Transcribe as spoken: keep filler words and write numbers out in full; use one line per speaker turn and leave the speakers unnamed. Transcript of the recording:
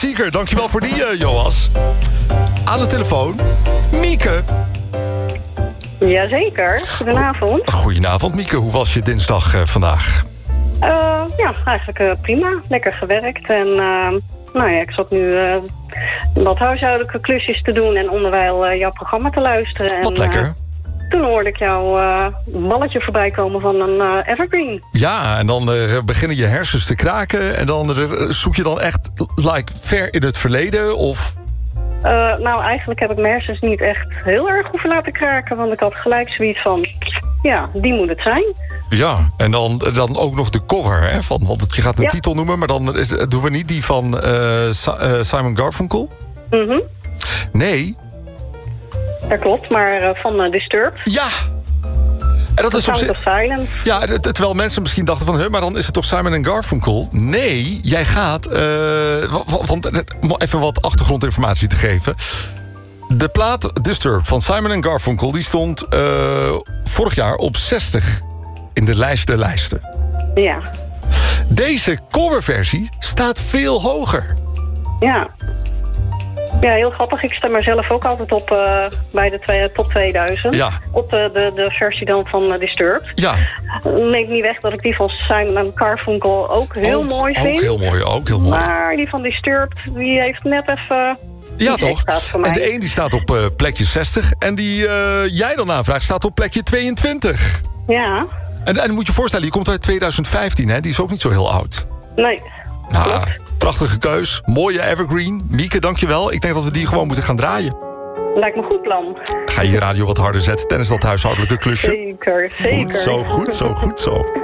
Zeker, dankjewel voor die, uh, Joas. Aan de telefoon, Mieke.
Jazeker, goedenavond.
Oh, goedenavond, Mieke. Hoe was je dinsdag uh, vandaag?
Uh, ja, eigenlijk uh, prima. Lekker gewerkt. En uh, nou ja, ik zat nu uh, wat huishoudelijke klusjes te doen... en onderwijl uh, jouw programma te luisteren.
Wat
en,
lekker.
Uh, toen hoorde ik jouw uh, balletje voorbij komen van een uh, evergreen.
Ja, en dan uh, beginnen je hersens te kraken... en dan uh, zoek je dan echt like, ver in het verleden, of...
Uh, nou, eigenlijk heb ik mijn hersens niet echt heel erg hoeven laten kraken... want ik had gelijk zoiets van, ja, die moet het zijn.
Ja, en dan, dan ook nog de cover, hè? Van, want je gaat een
ja.
titel noemen... maar dan is, doen we niet die van uh, uh, Simon Garfunkel?
Mm-hmm.
Nee.
Dat klopt, maar uh, van uh, Disturbed.
Ja! En dat
The
is op
Sound
zich...
of Silence.
Ja, terwijl mensen misschien dachten van... Huh, maar dan is het toch Simon en Garfunkel? Nee, jij gaat... Uh, want om even wat achtergrondinformatie te geven. De plaat Disturbed van Simon en Garfunkel... die stond uh, vorig jaar op zestig in de lijst der lijsten.
Ja.
Deze coverversie staat veel hoger.
Ja. Ja, heel grappig. Ik stem er zelf ook altijd op uh, bij de twee, top tweeduizend.
Ja.
Op de, de, de versie dan van uh, Disturbed.
Ja.
Neemt niet weg dat ik die van Simon en Garfunkel ook heel
ook,
mooi vind.
Ook heel mooi, ook heel mooi.
Maar die van Disturbed, die heeft net even...
Ja, toch?
En
de een die staat op uh, plekje zestig... en die uh, jij dan aanvraagt staat op plekje tweeëntwintig.
Ja.
En, en moet je voorstellen, die komt uit tweeduizend vijftien, hè? Die is ook niet zo heel oud.
Nee.
Nou, prachtige keus. Mooie evergreen. Mieke, dankjewel. Ik denk dat we die gewoon moeten gaan draaien.
Lijkt me een goed plan.
Ga je je radio wat harder zetten tijdens dat huishoudelijke klusje?
Zeker, zeker.
Goed zo, goed zo, goed zo.